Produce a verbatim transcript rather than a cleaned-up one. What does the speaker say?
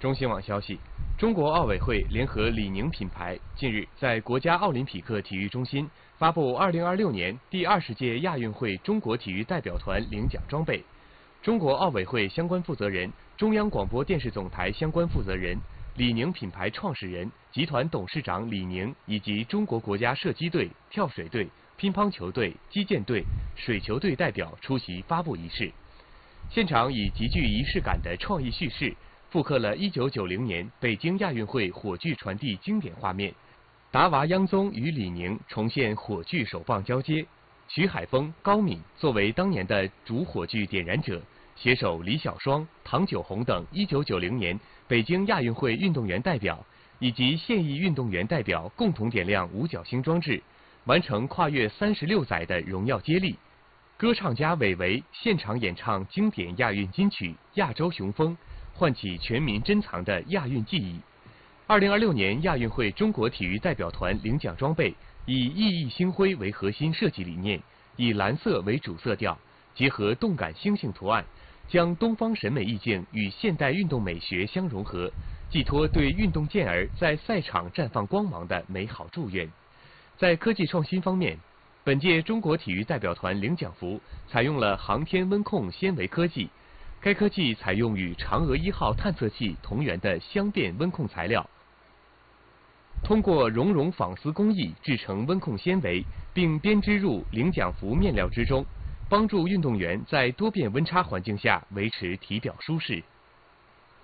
中新网消息，中国奥委会联合李宁品牌近日在国家奥林匹克体育中心发布二零二六年第二十届亚运会中国体育代表团领奖装备。中国奥委会相关负责人、中央广播电视总台相关负责人、李宁品牌创始人、集团董事长李宁以及中国国家射击队、跳水队、乒乓球队、击剑队、水球队代表出席发布仪式。现场以极具仪式感的创意叙事，复刻了一九九零年北京亚运会火炬传递经典画面。达娃央宗与李宁重现火炬手棒交接，徐海峰、高敏作为当年的主火炬点燃者，携手李小双、唐九红等一九九零年北京亚运会运动员代表以及现役运动员代表共同点亮五角星装置，完成跨越三十六载的荣耀接力。歌唱家韦唯现场演唱经典亚运金曲《亚洲雄风》，唤起全民珍藏的亚运记忆。二零二六年亚运会中国体育代表团领奖装备以熠熠星辉为核心设计理念，以蓝色为主色调，结合动感星星图案，将东方审美意境与现代运动美学相融合，寄托对运动健儿在赛场绽放光芒的美好祝愿。在科技创新方面，本届中国体育代表团领奖服采用了航天温控纤维科技，该科技采用与嫦娥一号探测器同源的相变温控材料，通过熔融纺丝工艺制成温控纤维，并编织入领奖服面料之中，帮助运动员在多变温差环境下维持体表舒适。